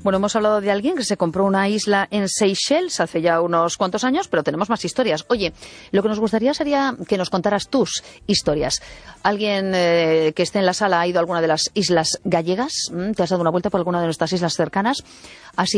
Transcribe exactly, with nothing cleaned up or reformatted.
Bueno, hemos hablado de alguien que se compró una isla en Seychelles hace ya unos cuantos años, pero tenemos más historias. Oye, lo que nos gustaría sería que nos contaras tus historias. ¿Alguien eh, que esté en la sala ha ido a alguna de las islas gallegas? ¿Te has dado una vuelta por alguna de nuestras islas cercanas? Así